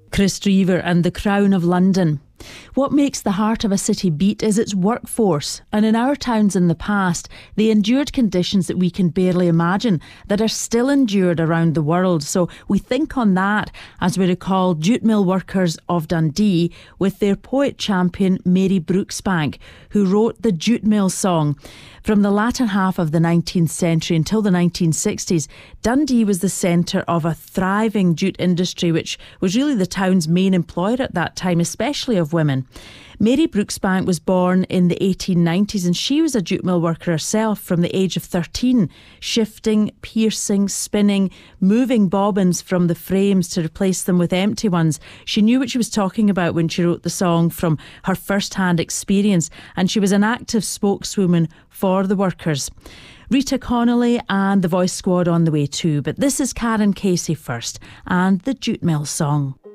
Chris Drever and The Crown of London. What makes the heart of a city beat is its workforce, and in our towns in the past, they endured conditions that we can barely imagine, that are still endured around the world. So we think on that as we recall jute mill workers of Dundee with their poet champion Mary Brooksbank, who wrote the Jute Mill Song. From the latter half of the 19th century until the 1960s, Dundee was the centre of a thriving jute industry, which was really the town's main employer at that time, especially of women. Mary Brooksbank was born in the 1890s, and she was a jute mill worker herself from the age of 13, shifting, piercing, spinning, moving bobbins from the frames to replace them with empty ones. She knew what she was talking about when she wrote the song from her first-hand experience, and she was an active spokeswoman for the workers. Rita Connolly and the Voice Squad on the way too, but this is Karen Casey first and the Jute Mill Song.